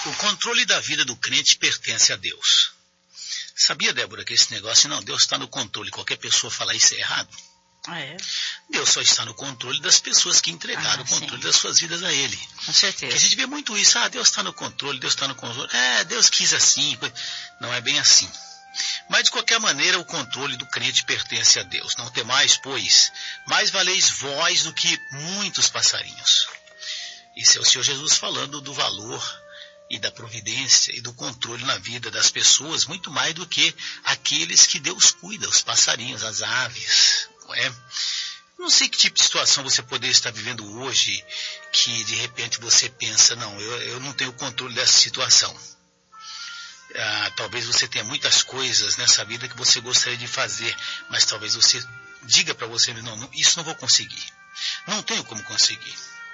O controle da vida do crente pertence a Deus. Sabia, Débora, que esse negócio, não, Deus está no controle, qualquer pessoa falar isso é errado? Ah, é? Deus só está no controle das pessoas que entregaram o controle das suas vidas a Ele. Com certeza. Porque a gente vê muito isso, Deus está no controle, Deus está no controle. Deus quis assim. Não é bem assim. Mas, de qualquer maneira, o controle do crente pertence a Deus. Não temais, pois, mais valeis vós do que muitos passarinhos. Isso é o Senhor Jesus falando do valor e da providência e do controle na vida das pessoas, muito mais do que aqueles que Deus cuida, os passarinhos, as aves, não é? Não sei que tipo de situação você poderia estar vivendo hoje, que de repente você pensa, não, eu não tenho controle dessa situação. Talvez você tenha muitas coisas nessa vida que você gostaria de fazer, mas talvez você diga para você, não, isso não vou conseguir, não tenho como conseguir.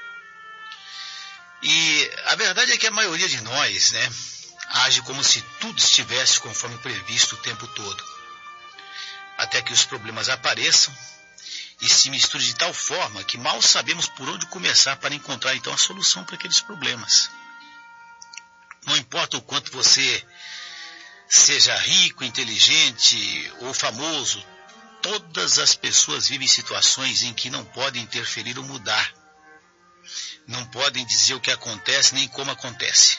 E a verdade é que a maioria de nós, age como se tudo estivesse conforme previsto o tempo todo. Até que os problemas apareçam e se misturem de tal forma que mal sabemos por onde começar para encontrar então a solução para aqueles problemas. Não importa o quanto você seja rico, inteligente ou famoso, todas as pessoas vivem situações em que não podem interferir ou mudar. Não podem dizer o que acontece nem como acontece.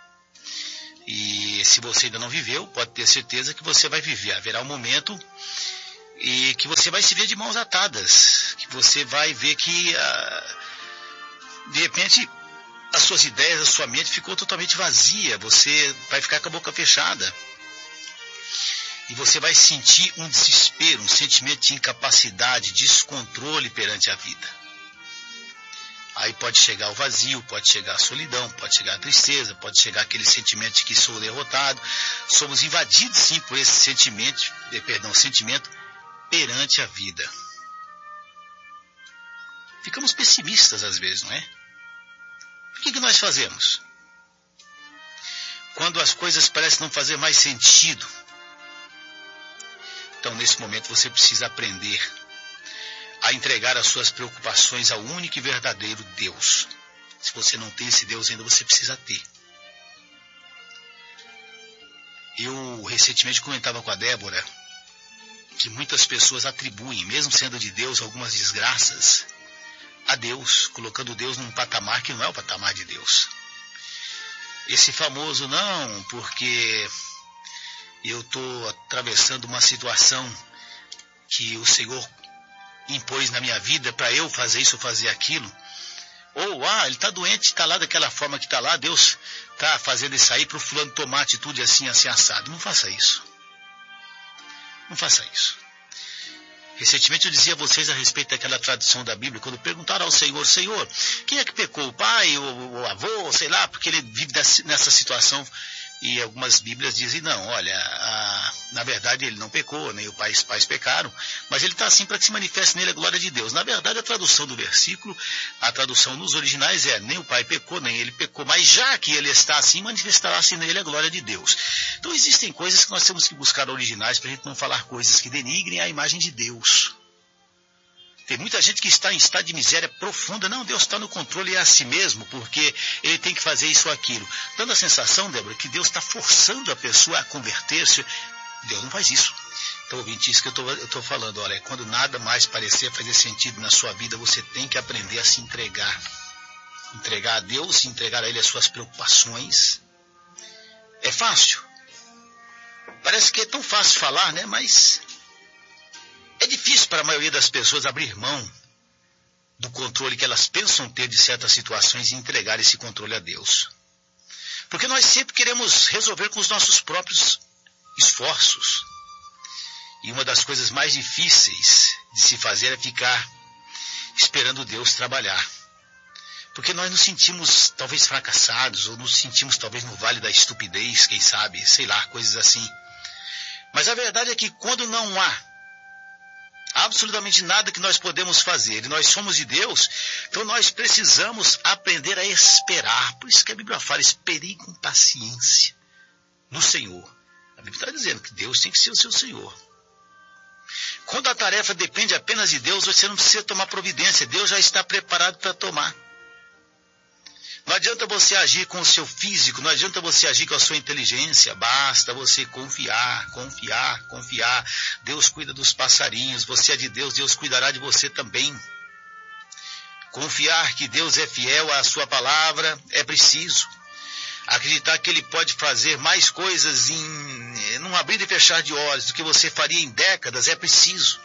E se você ainda não viveu, pode ter certeza que você vai viver. Haverá um momento e que você vai se ver de mãos atadas, que você vai ver que, de repente, as suas ideias, a sua mente ficou totalmente vazia, você vai ficar com a boca fechada. E você vai sentir um desespero, um sentimento de incapacidade, descontrole perante a vida. Aí pode chegar o vazio, pode chegar a solidão, pode chegar a tristeza, pode chegar aquele sentimento de que sou derrotado. Somos invadidos sim por esse sentimento perante a vida. Ficamos pessimistas às vezes, não é? O que nós fazemos? Quando as coisas parecem não fazer mais sentido. Então nesse momento você precisa aprender a entregar as suas preocupações ao único e verdadeiro Deus. Se você não tem esse Deus ainda, você precisa ter. Eu recentemente comentava com a Débora que muitas pessoas atribuem, mesmo sendo de Deus, algumas desgraças a Deus, colocando Deus num patamar que não é o patamar de Deus. Esse famoso não, porque eu estou atravessando uma situação que o Senhor impôs na minha vida para eu fazer isso ou fazer aquilo. Ou, ele está doente, está lá daquela forma que está lá, Deus está fazendo isso aí para o fulano tomar atitude assim, assim, assado. Não faça isso. Não faça isso. Recentemente eu dizia a vocês a respeito daquela tradução da Bíblia, quando perguntaram ao Senhor, Senhor, quem é que pecou? O pai, o avô, sei lá, porque ele vive nessa situação. E algumas Bíblias dizem, não, olha, na verdade ele não pecou, nem os pais pecaram, mas ele está assim para que se manifeste nele a glória de Deus. Na verdade, a tradução do versículo, a tradução nos originais nem o pai pecou, nem ele pecou, mas já que ele está assim, manifestará-se nele a glória de Deus. Então existem coisas que nós temos que buscar originais para a gente não falar coisas que denigrem a imagem de Deus. Tem muita gente que está em estado de miséria profunda. Não, Deus está no controle, é a si mesmo, porque ele tem que fazer isso ou aquilo. Dando a sensação, Débora, que Deus está forçando a pessoa a converter-se. Deus não faz isso. Então, ouvinte, isso que eu estou falando, olha, quando nada mais parecer fazer sentido na sua vida, você tem que aprender a se entregar. Entregar a Deus, entregar a Ele as suas preocupações. É fácil. Parece que é tão fácil falar, né? Mas é difícil para a maioria das pessoas abrir mão do controle que elas pensam ter de certas situações e entregar esse controle a Deus. Porque nós sempre queremos resolver com os nossos próprios esforços. E uma das coisas mais difíceis de se fazer é ficar esperando Deus trabalhar. Porque nós nos sentimos talvez fracassados, ou nos sentimos talvez no vale da estupidez, quem sabe, sei lá, coisas assim. Mas a verdade é que quando não há absolutamente nada que nós podemos fazer, e nós somos de Deus, então nós precisamos aprender a esperar. Por isso que a Bíblia fala, esperei com paciência no Senhor. A Bíblia está dizendo que Deus tem que ser o seu Senhor. Quando a tarefa depende apenas de Deus, você não precisa tomar providência, Deus já está preparado para tomar. Não adianta você agir com o seu físico, não adianta você agir com a sua inteligência, basta você confiar, confiar, confiar. Deus cuida dos passarinhos, você é de Deus, Deus cuidará de você também. Confiar que Deus é fiel à sua palavra é preciso. Acreditar que Ele pode fazer mais coisas num abrir e fechar de olhos do que você faria em décadas é preciso.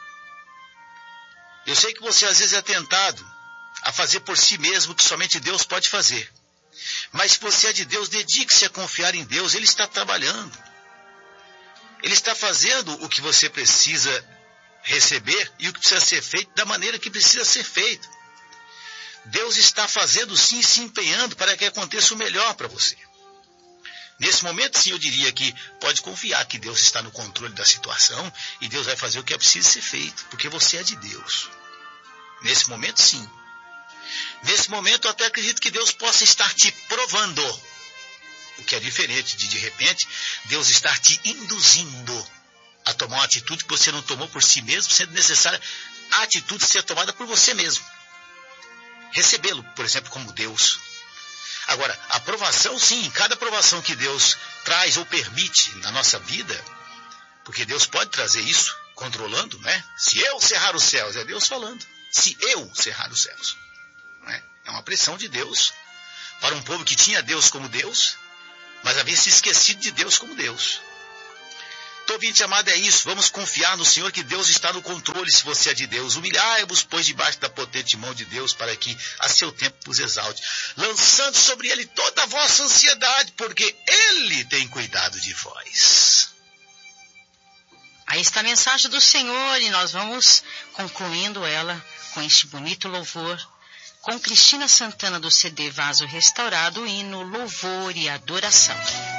Eu sei que você às vezes é tentado a fazer por si mesmo o que somente Deus pode fazer. Mas se você é de Deus, dedique-se a confiar em Deus. Ele está trabalhando. Ele está fazendo o que você precisa receber e o que precisa ser feito da maneira que precisa ser feito. Deus está fazendo sim, se empenhando para que aconteça o melhor para você. Nesse momento, sim, eu diria que pode confiar que Deus está no controle da situação e Deus vai fazer o que é preciso ser feito, porque você é de Deus. Nesse momento, sim. Nesse momento, eu até acredito que Deus possa estar te provando, o que é diferente de repente, Deus estar te induzindo a tomar uma atitude que você não tomou por si mesmo, sendo necessária a atitude ser tomada por você mesmo. Recebê-lo, por exemplo, como Deus. Agora, a aprovação, sim, cada aprovação que Deus traz ou permite na nossa vida, porque Deus pode trazer isso, controlando, né? Se eu cerrar os céus, é Deus falando. Se eu cerrar os céus. É uma pressão de Deus para um povo que tinha Deus como Deus, mas havia se esquecido de Deus como Deus. Então, ouvinte amado, é isso. Vamos confiar no Senhor que Deus está no controle se você é de Deus. Humilhai-vos, pois, debaixo da potente mão de Deus, para que a seu tempo vos exalte, lançando sobre Ele toda a vossa ansiedade, porque Ele tem cuidado de vós. Aí está a mensagem do Senhor e nós vamos concluindo ela com este bonito louvor, com Cristina Santana do CD Vaso Restaurado, hino Louvor e Adoração.